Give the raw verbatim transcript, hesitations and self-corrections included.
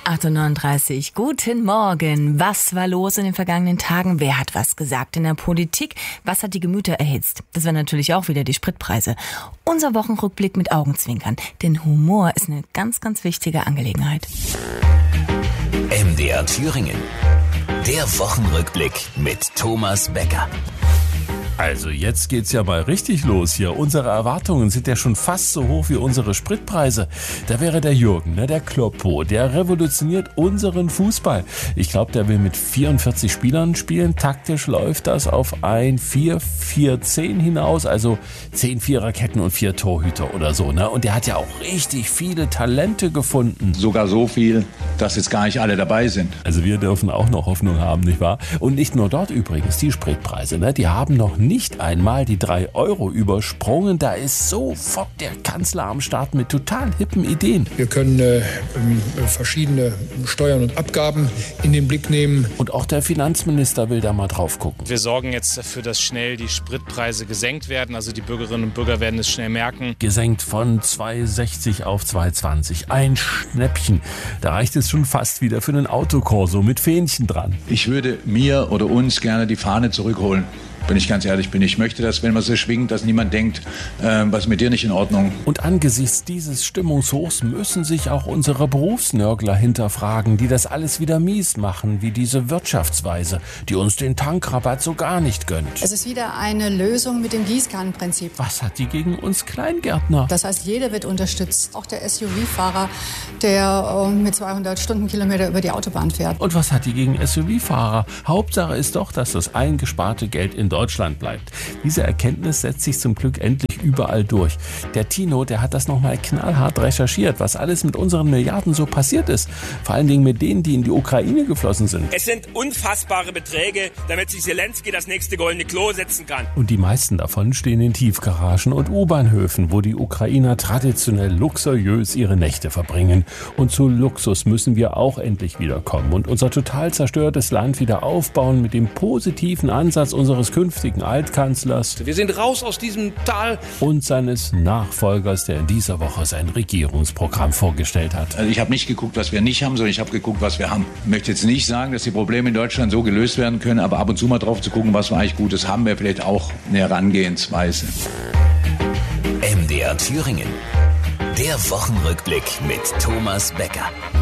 acht Uhr neununddreißig. Guten Morgen. Was war los in den vergangenen Tagen? Wer hat was gesagt in der Politik? Was hat die Gemüter erhitzt? Das wären natürlich auch wieder die Spritpreise. Unser Wochenrückblick mit Augenzwinkern. Denn Humor ist eine ganz, ganz wichtige Angelegenheit. M D R Thüringen. Der Wochenrückblick mit Thomas Becker. Also jetzt geht's ja mal richtig los hier. Unsere Erwartungen sind ja schon fast so hoch wie unsere Spritpreise. Da wäre der Jürgen, ne, der Kloppo, der revolutioniert unseren Fußball. Ich glaube, der will mit vierundvierzig Spielern spielen. Taktisch läuft das auf ein vier vier zehn hinaus, also zehn Viererketten und vier Torhüter oder so, ne? Und der hat ja auch richtig viele Talente gefunden. Sogar so viel, dass jetzt gar nicht alle dabei sind. Also wir dürfen auch noch Hoffnung haben, nicht wahr? Und nicht nur dort übrigens, die Spritpreise, ne, die haben noch nicht einmal die drei Euro übersprungen. Da ist sofort der Kanzler am Start mit total hippen Ideen. Wir können äh, verschiedene Steuern und Abgaben in den Blick nehmen. Und auch der Finanzminister will da mal drauf gucken. Wir sorgen jetzt dafür, dass schnell die Spritpreise gesenkt werden. Also die Bürgerinnen und Bürger werden es schnell merken. Gesenkt von zwei sechzig auf zwei zwanzig. Ein Schnäppchen. Da reicht es schon fast wieder für einen Autokorso mit Fähnchen dran. Ich würde mir oder uns gerne die Fahne zurückholen. Wenn ich ganz ehrlich bin. Ich möchte, dass, wenn man so schwingt, dass niemand denkt, äh, was ist mit dir nicht in Ordnung. Und angesichts dieses Stimmungshochs müssen sich auch unsere Berufsnörgler hinterfragen, die das alles wieder mies machen, wie diese Wirtschaftsweise, die uns den Tankrabatt so gar nicht gönnt. Es ist wieder eine Lösung mit dem Gießkannenprinzip. Was hat die gegen uns Kleingärtner? Das heißt, jeder wird unterstützt. Auch der S U V-Fahrer, der äh, mit zweihundert Stundenkilometer über die Autobahn fährt. Und was hat die gegen S U V-Fahrer? Hauptsache ist doch, dass das eingesparte Geld in Deutschland bleibt. Diese Erkenntnis setzt sich zum Glück endlich überall durch. Der Tino, der hat das nochmal knallhart recherchiert, was alles mit unseren Milliarden so passiert ist. Vor allen Dingen mit denen, die in die Ukraine geflossen sind. Es sind unfassbare Beträge, damit sich Zelensky das nächste goldene Klo setzen kann. Und die meisten davon stehen in Tiefgaragen und U-Bahnhöfen, wo die Ukrainer traditionell luxuriös ihre Nächte verbringen. Und zu Luxus müssen wir auch endlich wiederkommen und unser total zerstörtes Land wieder aufbauen mit dem positiven Ansatz unseres künftigen Altkanzlers. Wir sind raus aus diesem Tal. Und seines Nachfolgers, der in dieser Woche sein Regierungsprogramm vorgestellt hat. Also ich habe nicht geguckt, was wir nicht haben, sondern ich habe geguckt, was wir haben. Ich möchte jetzt nicht sagen, dass die Probleme in Deutschland so gelöst werden können, aber ab und zu mal drauf zu gucken, was wir eigentlich Gutes haben, wäre vielleicht auch eine Herangehensweise. M D R Thüringen. Der Wochenrückblick mit Thomas Becker.